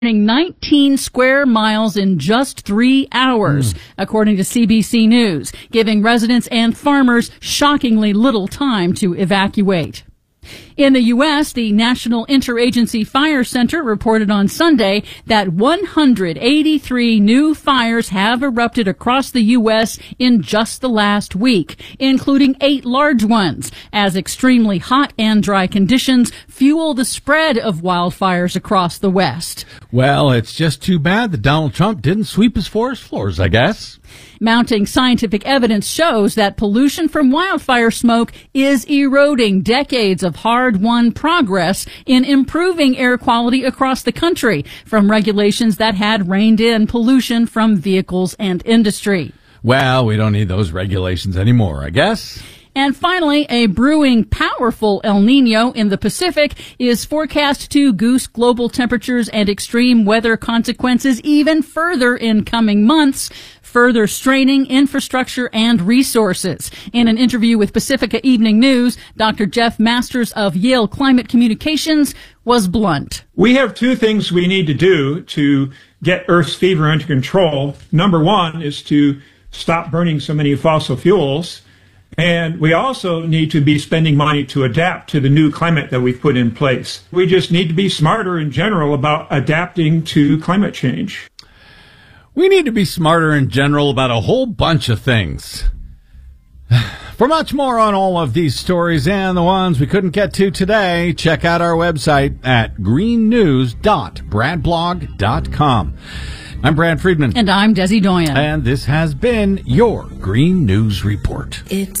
19 square miles in just 3 hours, according to CBC News, giving residents and farmers shockingly little time to evacuate. In the U.S., the National Interagency Fire Center reported on Sunday that 183 new fires have erupted across the U.S. in just the last week, including 8 large ones, as extremely hot and dry conditions fuel the spread of wildfires across the West. Well, it's just too bad that Donald Trump didn't sweep his forest floors, I guess. Mounting scientific evidence shows that pollution from wildfire smoke is eroding decades of hard-won progress in improving air quality across the country from regulations that had reined in pollution from vehicles and industry. Well, we don't need those regulations anymore, I guess. And finally, a brewing powerful El Nino in the Pacific is forecast to goose global temperatures and extreme weather consequences even further in coming months, further straining infrastructure and resources. In an interview with Pacifica Evening News, Dr. Jeff Masters of Yale Climate Communications was blunt. We have 2 things we need to do to get Earth's fever under control. Number 1 is to stop burning so many fossil fuels. And we also need to be spending money to adapt to the new climate that we've put in place. We just need to be smarter in general about adapting to climate change. We need to be smarter in general about a whole bunch of things. For much more on all of these stories and the ones we couldn't get to today, check out our website at greennews.bradblog.com. I'm Brad Friedman. And I'm Desi Doyen. And this has been your Green News Report. It's